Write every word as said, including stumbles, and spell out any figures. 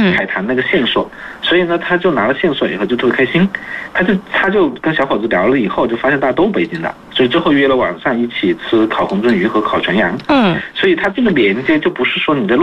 海棠那个线索，所以呢，他就拿了线索以后就特别开心，他就他就跟小伙子聊了以后，就发现大家都北京的，所以之后约了晚上一起吃烤红鳟鱼和烤全羊。 嗯， 所以他这个连接就不是说你在路